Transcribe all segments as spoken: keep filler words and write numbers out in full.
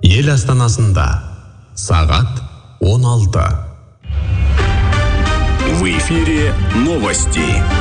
Ел астанасында сағат он алты. В эфире новости.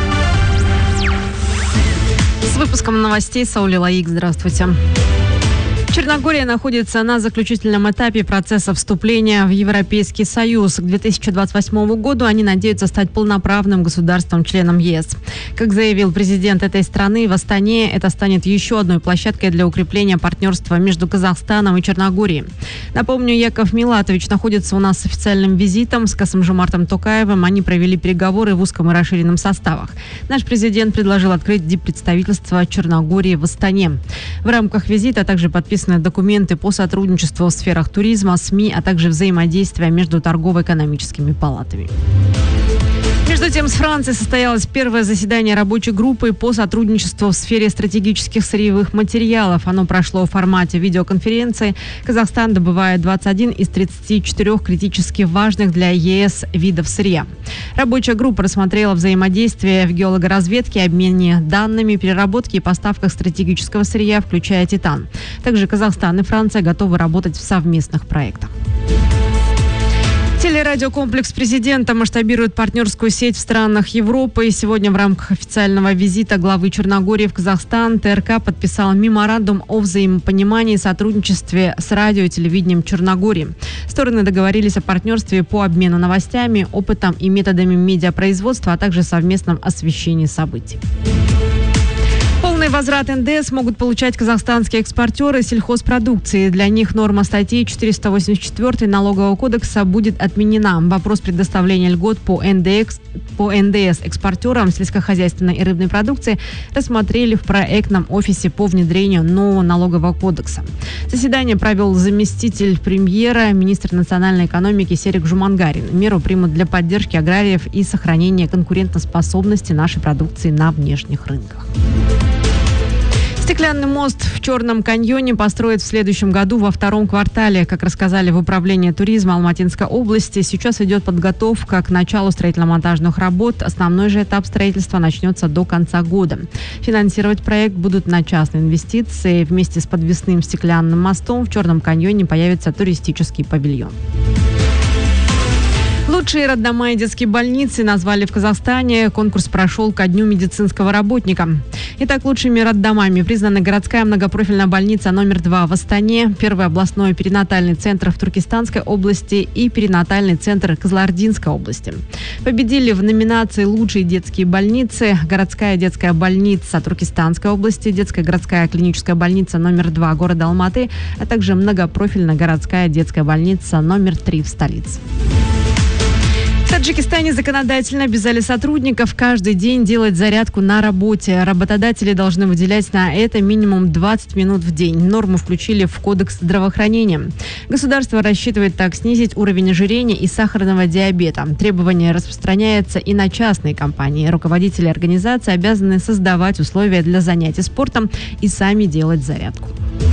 С выпуском новостей Саули Лаик. Здравствуйте. Черногория находится на заключительном этапе процесса вступления в Европейский Союз. К две тысячи двадцать восьмому году они надеются стать полноправным государством-членом ЕС. Как заявил президент этой страны, в Астане это станет еще одной площадкой для укрепления партнерства между Казахстаном и Черногорией. Напомню, Яков Милатович находится у нас с официальным визитом. С Касым-Жомартом Токаевым они провели переговоры в узком и расширенном составах. Наш президент предложил открыть диппредставительство Черногории в Астане. В рамках визита также подписаны документы по сотрудничеству в сферах туризма, СМИ, а также взаимодействия между торгово-экономическими палатами. Между тем, с Францией состоялось первое заседание рабочей группы по сотрудничеству в сфере стратегических сырьевых материалов. Оно прошло в формате видеоконференции. Казахстан добывает двадцать один из тридцати четырёх критически важных для ЕС видов сырья. Рабочая группа рассмотрела взаимодействие в геологоразведке, обмене данными, переработке и поставках стратегического сырья, включая титан. Также Казахстан и Франция готовы работать в совместных проектах. Телерадиокомплекс президента масштабирует партнерскую сеть в странах Европы. И сегодня в рамках официального визита главы Черногории в Казахстан ТРК подписал меморандум о взаимопонимании и сотрудничестве с радио и телевидением Черногории. Стороны договорились о партнерстве по обмену новостями, опытом и методами медиапроизводства, а также совместном освещении событий. Полный возврат эн дэ эс могут получать казахстанские экспортеры сельхозпродукции. Для них норма статьи четыреста восемьдесят четыре Налогового кодекса будет отменена. Вопрос предоставления льгот по эн дэ эс, по эн дэ эс экспортерам сельскохозяйственной и рыбной продукции рассмотрели в проектном офисе по внедрению нового налогового кодекса. Заседание провел заместитель премьера, министр национальной экономики Серик Жумангарин. Меру примут для поддержки аграриев и сохранения конкурентоспособности нашей продукции на внешних рынках. Стеклянный мост в Черном каньоне построят в следующем году во втором квартале. Как рассказали в Управлении туризма Алматинской области, сейчас идет подготовка к началу строительно-монтажных работ. Основной же этап строительства начнется до конца года. Финансировать проект будут на частные инвестиции. Вместе с подвесным стеклянным мостом в Черном каньоне появится туристический павильон. Лучшие роддома и детские больницы назвали в Казахстане. Конкурс прошел ко Дню медицинского работника. Итак, лучшими роддомами признаны городская многопрофильная больница номер два в Астане, первый областной перинатальный центр в Туркестанской области и перинатальный центр Кызылординской области. Победили в номинации «Лучшие детские больницы» городская детская больница Туркестанской области, детская городская клиническая больница номер два города Алматы, а также многопрофильная городская детская больница номер три в столице. В Таджикистане законодательно обязали сотрудников каждый день делать зарядку на работе. Работодатели должны выделять на это минимум двадцать минут в день. Норму включили в Кодекс здравоохранения. Государство рассчитывает так снизить уровень ожирения и сахарного диабета. Требование распространяется и на частные компании. Руководители организации обязаны создавать условия для занятий спортом и сами делать зарядку.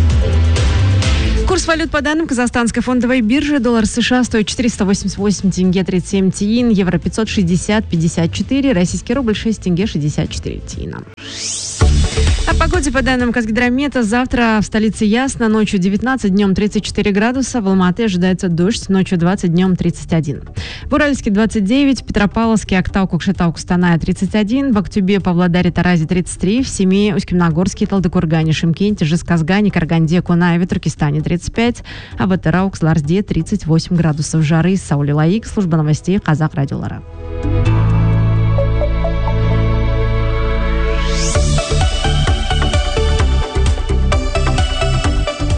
Курс валют по данным Казахстанской фондовой биржи. Доллар США стоит четыреста восемьдесят восемь тенге тридцать семь тиин, евро пятьсот шестьдесят пятьдесят четыре, российский рубль шесть тенге шестьдесят четыре тиина. О погоде по данным Казгидромета. Завтра в столице ясно. Ночью девятнадцать, днем тридцать четыре градуса. В Алматы ожидается дождь. Ночью двадцать, днем тридцать один. В Уральске двадцать девять, Петропавловске, Актау, Кокшетау, Кустаная тридцать один, в Актюбе, Павлодаре, Таразе тридцать три, в Семее, Усть-Каменогорске, Талдыкургане, Шымкенте, Жезказгане, Караганде, Кунаеве, Туркестане тридцать пять, а в Атырау, Кызылорде тридцать восемь градусов жары. Саули Лаик, служба новостей Казах радиолары.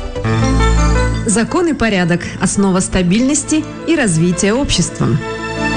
Закон и порядок – основа стабильности и развития общества.